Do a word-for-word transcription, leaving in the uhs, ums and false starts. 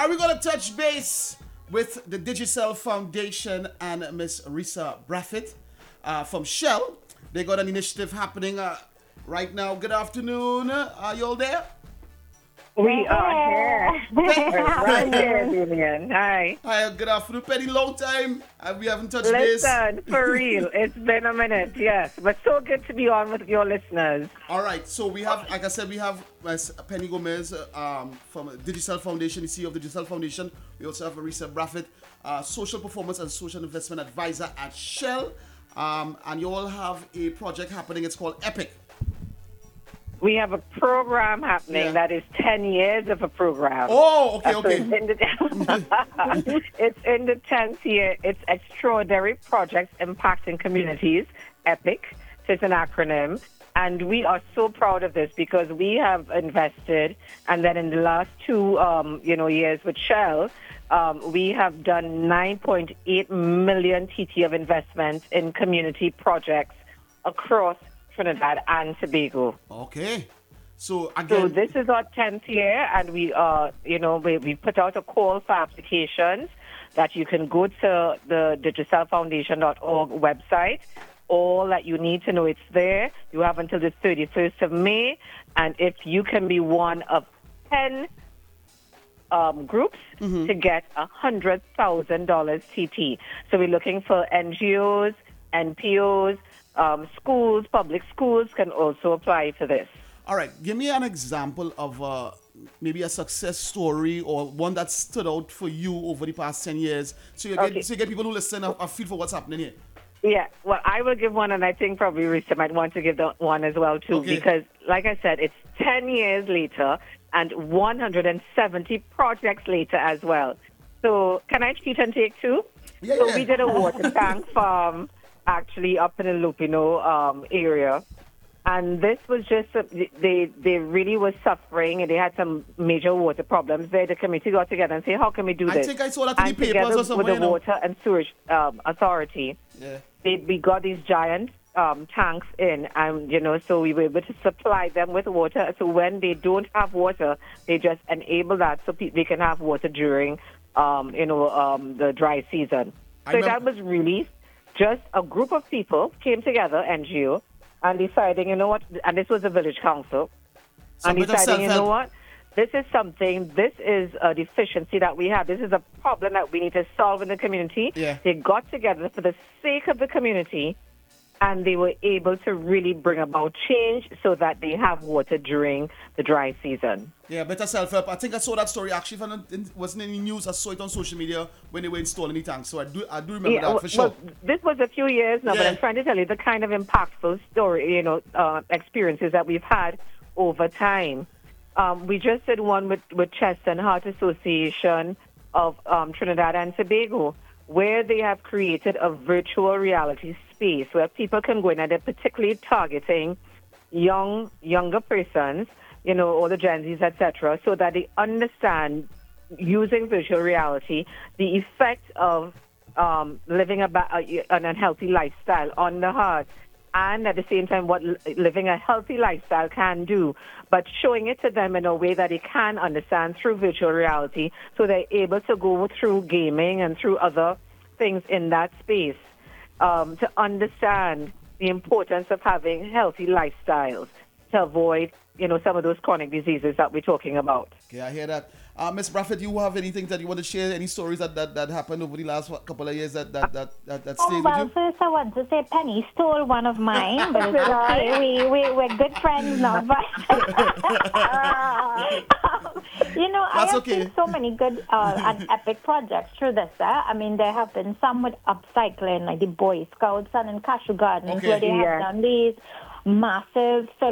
Are we going to touch base with the Digicel Foundation and Miss Risa Braffett uh, from Shell? They got an initiative happening uh, right now. Good afternoon. Are you all there? We are here. Right here, Julian. Hi. Hi, good afternoon. Penny, long time. Uh, we haven't touched Listen, base. for real. It's been a minute, yes. But so good to be on with your listeners. All right. So we have, like I said, we have Miss Penny Gomez uh, um, from Digicel Foundation, the C E O of the Digicel Foundation. We also have Risa Braffett, uh, Social Performance and Social Investment Advisor at Shell. Um, and you all have a project happening. It's called EPIC. We have a program happening Yeah. that is ten years of a program. Oh, okay, So okay. It's in, the, it's in the tenth year. It's Extraordinary Projects Impacting Communities, EPIC. So it's an acronym. And we are so proud of this because we have invested, and then in the last two um, you know, years with Shell, um, we have done nine point eight million T T of investment in community projects across Trinidad and Tobago. Okay. So, again... So this is our tenth year, and we, uh, you know, we, we put out a call for applications that you can go to the digicel foundation dot org website. All that you need to know, it's there. You have until the thirty-first of May, and if you can be one of ten um, groups Mm-hmm. to get one hundred thousand dollars T T. So we're looking for N G Os, N P Os, um, schools, public schools can also apply for this. All right, give me an example of uh, maybe a success story or one that stood out for you over the past ten years. So you get, Okay. so you get people who listen a, a feel for what's happening here. Yeah, well, I will give one, and I think probably Risa might want to give the one as well, too, Okay. because, like I said, it's ten years later and one hundred seventy projects later as well. So can I cheat and take two? Yeah, so yeah. we did a water tank farm actually up in the Lupino um, area. And this was just, uh, they they really were suffering, and they had some major water problems there. The committee got together and said, how can we do I this? think I saw that in and the papers together or somewhere, with the you know. Water and Sewage um, Authority, Yeah. they, we got these giant um, tanks in, and, you know, so we were able to supply them with water. So when they don't have water, they just enable that so pe- they can have water during, um, you know, um, the dry season. I So remem- that was really just a group of people came together, N G O, and deciding, you know what, and this was the village council, Some and bit of deciding, you know self-help. what, this is something, this is a deficiency that we have. This is a problem that we need to solve in the community. Yeah. They got together for the sake of the community, and they were able to really bring about change so that they have water during the dry season. Yeah, better self-help. I think I saw that story actually. If I don't- it wasn't in the news, I saw it on social media when they were installing the tanks. So I do I do remember that well, for sure. well, this was a few years now, but Yeah. I'm trying to tell you the kind of impactful story, you know, uh, experiences that we've had over time. Um, we just did one with, with Chest and Heart Association of um, Trinidad and Tobago, where they have created a virtual reality space where people can go in, and they're particularly targeting young, younger persons, you know, or the Gen Zs, et cetera, so that they understand, using virtual reality, the effect of um, living a ba- an unhealthy lifestyle on the heart, and at the same time what l- living a healthy lifestyle can do, but showing it to them in a way that they can understand through virtual reality, so they're able to go through gaming and through other things in that space um, to understand the importance of having healthy lifestyles to avoid, you know, some of those chronic diseases that we're talking about. Okay, I hear that. Uh, Miss Braffett, you have anything that you want to share? Any stories that, that, that happened over the last what, couple of years that that that that, that Oh, stayed well, with you? first I want to say Penny stole one of mine, but it's okay. We, we, we're good friends now. But, you know, That's I have okay. seen so many good uh, and epic projects through this. Eh? I mean, there have been some with upcycling, like the Boy Scouts and in Cashew Gardens, Okay. where they Yeah. have done these massive